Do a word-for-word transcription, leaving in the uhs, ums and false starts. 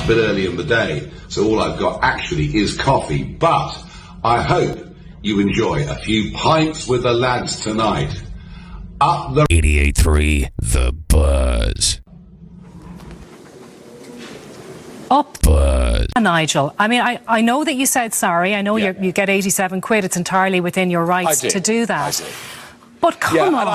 a bit early in the day, so all I've got actually is coffee, but I hope you enjoy a few pints with the lads tonight. Up the eighty-eight point three The Buzz. Up Buzz. Nigel, I mean, I, I know that you said sorry. I know Yeah. you you get eighty-seven quid. It's entirely within your I rights did. to do I that. did. But come Yeah, on. and